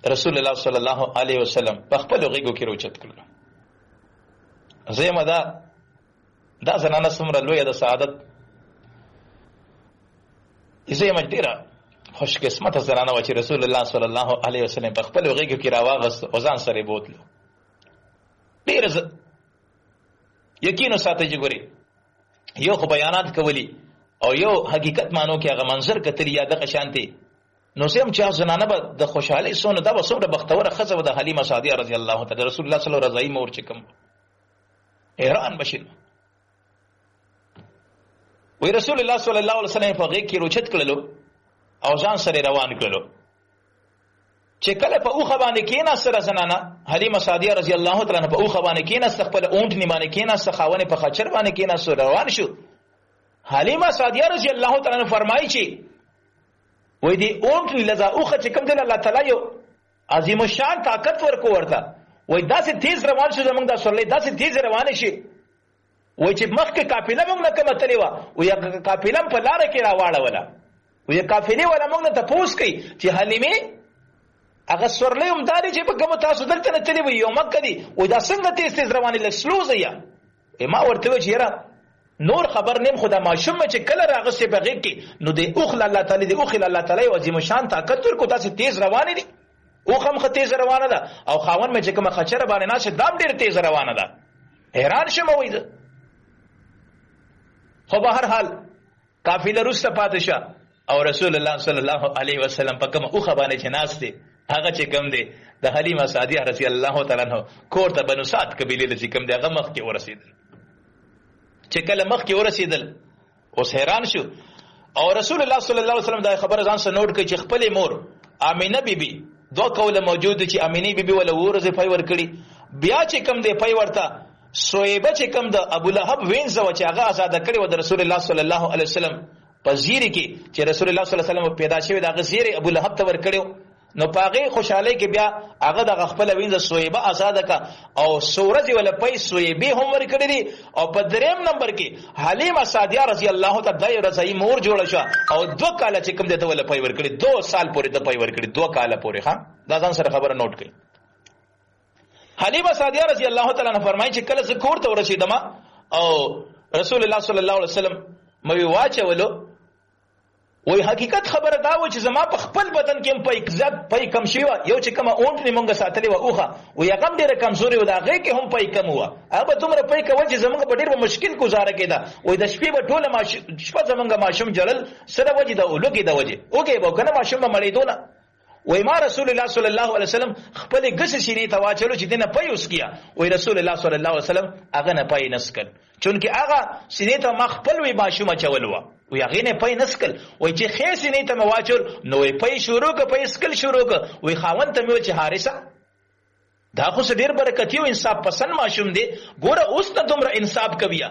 رسول الله صلی الله علیه وسلم په خپل غیږو کې روچت کړل. زما دا زنانه څومره لویه د سعادت، زما ډیره خوش قسمته زنانه و چې رسول الله صلی الله علیه وسلم په خپل غیږو کې راواغست او ځان سره بوتلو. ډیر یقین ساتي چې ګوري یو خو بیانات کولی او یو حقیقت مانو کې هغه منظر کتلی یا د قشانتي نو سم چې زنانه به د خوشحالي سونه دا وسوره بختوره خزه و د حلیمه سعدیه رضی الله تعالی رسول الله صلی الله علیه وسلم مور چې کوم حیران بشین. وی رسول الله صلی الله علیه وسلم په غیږ کې روچت کړلو او ځان سره روان کړلو. چې کله په اوخه باندې کېناسته زنانه حلیمه سعدیه رضی الله تعالی عنها په اوخه باندې کېناسته، خپل اونټ نیمانه کېناسته، خاونه په خچر باندې کېناسته، روان شو. حلیمه سعدیه رضی الله تعالی عنها فرمایي چې وای دی اونټ لذا اوخه چې کوم دی الله تعالی یو عظیم شان طاقت ورکو ورته، وای داسې تیز روان شو زمونږ د سورلې داسې تیز روان شي وای چې مخکې قافله موږ نه کومه تللی وه، وای قافله په لاره کې راواړوله، وای قافلې والا موږ نه تپوس کوي چې حلیمې هغه سورلې هم دا دی چې په کومه تاسو دلته نه تللی وئ یو مکه دی، وای دا څنګه تیز تیز روانې لږ سلو ځئ. ما ورته وویل چې یاره نور خبر نیم خدا ماشوم چې کله راغسته په غیږ کې نو د اوخ الله تعالی د اوخ الله تعالی عظیم شان طاقت ورکو تاسو تیز روانه دي، اوخم خ تیز روانه ده او خاون مې چې کومه خچره باندې ناشه دام ډیر تیز روانه ده. حیران شم وای ده. خو به هر حال قافله رسته پاتشه او رسول الله صلی الله علیه وسلم په کومه اوخه باندې چې ناس دي هغه چې کوم دی د حلیمه سعدیه رضی الله تعالی عنها کور ته بنو سعد قبیله چې کوم دی هغه مخ کې ورسېدل. چې کله مخ کې ورسېدل اوس حیران شو او رسول الله صلی الله علیه وسلم دا خبره ځان سره نوٹ کړي چې خپل مور امینه بیبي دوه قوله موجود دي چې امینه بیبي ولا ورزه پای ور کړی، بیا چې کم دی پای ورته سویبه چې کم د ابو لهب وینځه و چې هغه آزاد کړی و د رسول الله صلی الله علیه وسلم په زیری کې چې رسول الله صلی الله علیه وسلم پیدا شوی دا غزیر ابو لهب ته ور کړیو. نو پاغه خوشاله کې بیا هغه د خپل وینځه سویبه آزاد کا او سورج ول پي سویبه هم ور کړی دي او په دریم نمبر کې حلیمه سعدیه رضی الله تعالی رضای مور جوړ شو او 2 کال چې کوم دته ول پي ور کړی 2 سال پورې ته پي ور کړی 2 کال پورې. ها دا ځان سره خبره نوٹ کړئ. حلیمه سعدیه رضی الله تعالی عنها فرمایي چې کله زکور ته ورسیدم او رسول الله صلی الله علیه وسلم مې واچولو وای حقیقت خبره دا و چې زما په خپل بدن کې په اکزاد په کم شي و یو چې کومه اونټ نیمګه ساتلې و اوخه و یا غم ډیره کمزوري و دا غې کې هم په کم و هغه دومره په کول چې زمونږ په ډیر مشکل گزاره کېده وای د شپې په ټوله ما شپه زمونږ ماشوم جلل سره وجه د اولوګي د وجه اوګه به کنه ماشوم به مړې دونه وای ما رسول الله صلی الله علیه وسلم خپل غس شینې ته واچلو چې دنه پي اوس کیا وای رسول الله صلی الله علیه وسلم هغه نه پي نسکل چونکه هغه سینې ته ما خپل وی ماشوم چولو وی هغه نه پي نسکل وای چې خې سینې ته ما واچل نو وی پي شروع ک پي اسکل شروع ک وی خاون ته مې چې حارثه دا خو ډیر برکتی او انصاف پسند ماشوم دی ګوره اوس ته دومره انصاف کوي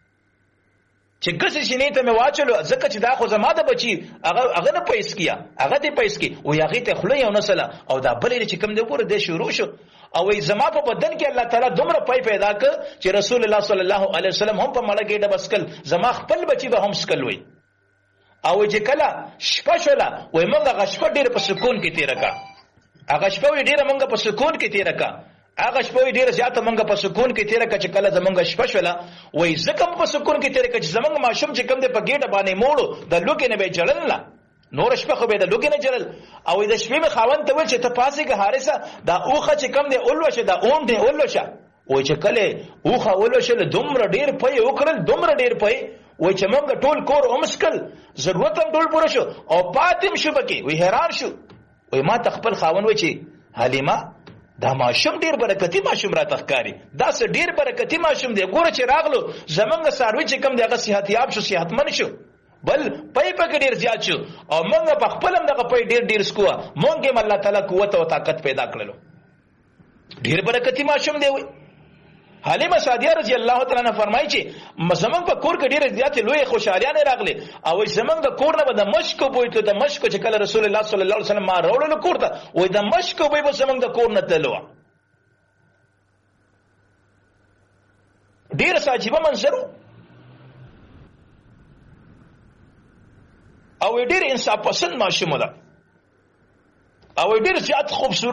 چې ګس شینې ته مې واچلو ځکه چې دا خو زما د بچي هغه نه پیس کیا هغه دې پیس کی او هغه ته خله یو نسله او دا بلې چې کوم دی ګوره د شروع شو او زما په بدن کې الله تعالی دومره پای پیدا ک چې رسول الله صلی الله علیه وسلم هم په مړه کې د بسکل زما خپل بچي به هم سکل وي او چې کله شپه شوله وای موږ هغه شپه ډیر په سکون کې تیر کا هغه شپه ډیر موږ په سکون کې تیر کا هغه شپه ډیره زیاته منګه په سکون کې تیر کچ کله زمونږ شپه شوله وای زکم په سکون کې تیر کچ زمونږ ماشوم چې کم دې په ګډه باندې موړو د لوګي نه به جړل نه نور شپه خو به د لوګي نه جړل او د شپې به خاون ته ول چې ته پاسې کې حارثه دا اوخه چې کم دې اولوشه دا اون دې اولوشه وای چې کله اوخه اولوشه دومره ډیر پي وکړل دومره ډیر پي وای چې موږ ټول کور اومسکل ضرورت هم ټول پوره شو او پاتم شو بکی وای حیران شو وای ما تخپل خاون و چې حلیمه دا ماشوم ډیر برکتی ماشوم را تخکاری دا سه ډیر برکتی ماشوم دی ګوره چې راغلو زمونږ ساروی چې کم دغه صحت یاب شو صحتمن شو بل پای په ډیر زیات شو او موږ په خپل هم دغه پای ډیر سکوه موږ هم الله تعالی قوت او طاقت پیدا کړلو ډیر برکتی ماشوم دی وای حلیمه سعدیه رضی الله تعالی عنها فرمایي چې زمونږ په کور کې ډیر زیات لوی خوشالیانه راغلي او زمونږ د کور نه د مشک بوی ته د مشک چې کله رسول الله صلی الله علیه وسلم ما راوړل کور ته وای د مشک بوی به زمونږ د کور نه تلو ډیر عجیب منظر او ډیر انصاف پسند ماشوم ده او ډیر زیات خوبصورت